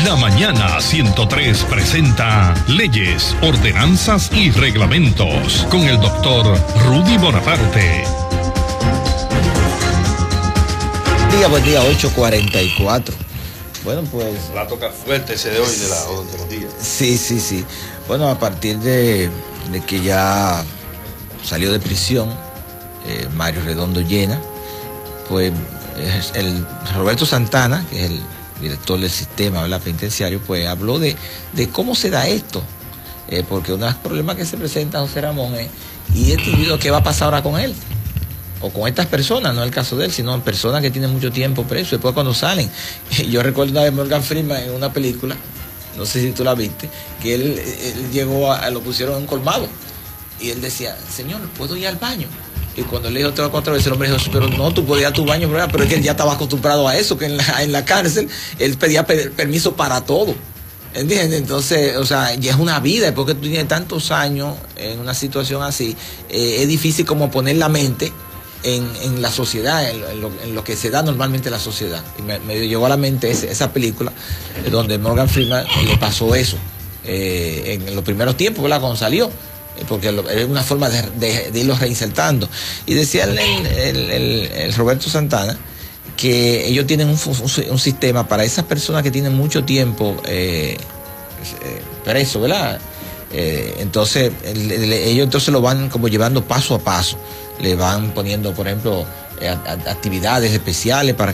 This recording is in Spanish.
La Mañana 103 presenta Leyes, Ordenanzas y Reglamentos con el doctor Rudy Bonaparte. Buen día, 8:44. Bueno, pues... Va a tocar fuerte ese de hoy de la odontología. Sí. Bueno, a partir de que ya salió de prisión Mario Redondo Llena, pues el Roberto Santana, que es el director del sistema penitenciario, pues habló de cómo se da esto, porque uno de los problemas que se presenta José Ramón es, y este individuo, ¿qué va a pasar ahora con él? O con estas personas, no es el caso de él, sino personas que tienen mucho tiempo preso, después cuando salen. Yo recuerdo una vez Morgan Freeman en una película, no sé si tú la viste, que él llegó lo pusieron en un colmado, y él decía, señor, ¿puedo ir al baño? Y cuando le dijo 3 o 4 veces, el hombre dijo, pero no, tú podías ir a tu baño, pero es que él ya estaba acostumbrado a eso, que en la cárcel él pedía permiso para todo. ¿Entiendes? Entonces, o sea, ya es una vida, porque tú tienes tantos años en una situación así, es difícil como poner la mente en la sociedad, en lo que se da normalmente en la sociedad. Y me llegó a la mente esa película donde Morgan Freeman le pasó eso en los primeros tiempos, ¿verdad? Cuando salió, porque es una forma de irlo reinsertando. Y decía el Roberto Santana que ellos tienen un sistema para esas personas que tienen mucho tiempo preso, ¿verdad? Entonces ellos entonces lo van como llevando paso a paso, le van poniendo, por ejemplo, actividades especiales para